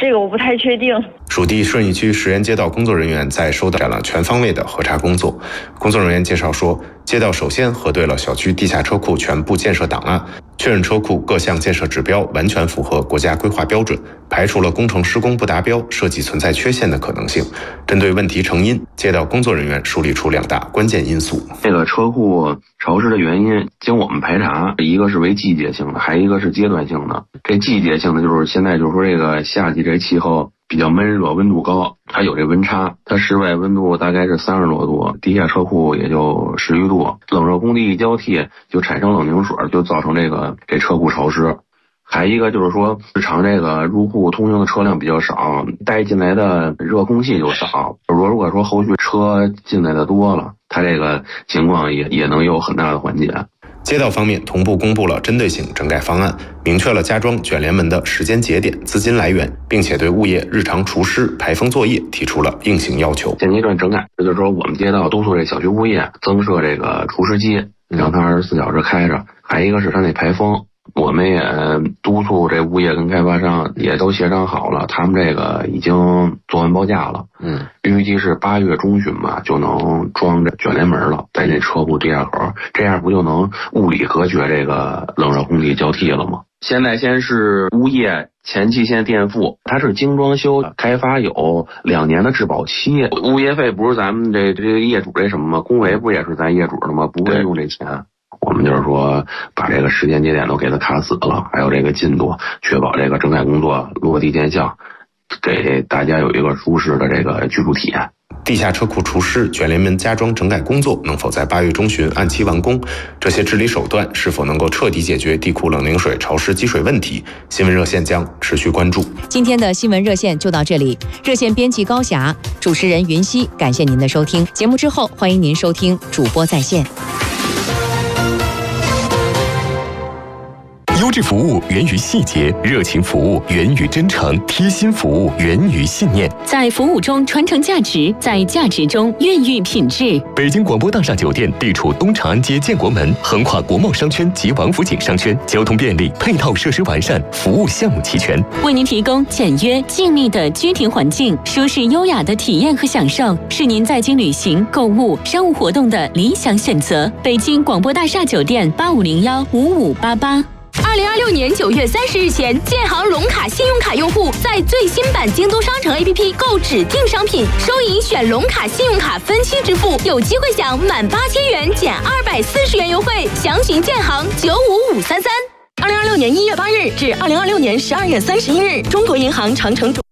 这个我不太确定。 属地顺义区石原街道工作人员在收到了全方位的核查工作。工作人员介绍说，街道首先核对了小区地下车库全部建设档案，确认车库各项建设指标完全符合国家规划标准，排除了工程施工不达标、设计存在缺陷的可能性。针对问题成因，街道工作人员梳理出2大关键因素。 这个车库潮湿的原因，经我们排查，一个是为季节性的，还一个是阶段性的。这季节性的就是现在就是说这个夏季这气候比较闷热，温度高，它有这温差，它室外温度大概是30多度，地下车库也就10余度，冷热工地一交替就产生冷凝水，就造成这车库潮湿。还一个就是说，日常这个入户通行的车辆比较少，带进来的热空气就少。如果说后续车进来的多了，它这个情况也能有很大的缓解。 街道方面同步公布了针对性整改方案，明确了加装卷帘门的时间节点、资金来源，并且对物业日常除湿、排风作业提出了硬性要求。 现阶段整改，也就是说我们街道督促这小区物业增设这个除湿机，让它24小时开着。还一个是它那排风，我们也督促这物业跟开发商也都协商好了，他们这个已经做完报价了。预计是8月中旬吧，就能装这卷帘门了，在这车库地下口，这样不就能物理隔绝这个冷热空气交替了吗？现在先是物业前期先垫付，它是精装修，开发有2年的质保期，物业费不是咱们这个业主这什么吗？工维不也是咱业主的吗？不会用这钱。我们就是说把这个时间节点都给它卡死了，还有这个进度，确保这个整改工作落地见效，给大家有一个舒适的这个居住体验。 地下车库除湿、卷帘门加装整改工作能否在8月中旬按期完工？这些治理手段是否能够彻底解决地库冷凝水潮湿积水问题？新闻热线将持续关注。 今天的新闻热线就到这里，热线编辑高霞，主持人云溪，感谢您的收听。节目之后，欢迎您收听主播在线。 优质服务源于细节，热情服务源于真诚，贴心服务源于信念。 在服务中传承价值，在价值中孕育品质。 北京广播大厦酒店地处东长安街建国门，横跨国贸商圈及王府井商圈，交通便利，配套设施完善，服务项目齐全， 为您提供简约静谧的居庭环境，舒适优雅的体验和享受，是您在京旅行、购物、商务活动的理想选择。北京广播大厦酒店85015588。 2026年9月30日前，建行融卡信用卡用户在最新版京东商城 APP 购指定商品，收银选融卡信用卡分期支付，有机会享满8000元减240元优惠。详询建行95533。2026年1月8日至2026年12月31日，中国银行长城主。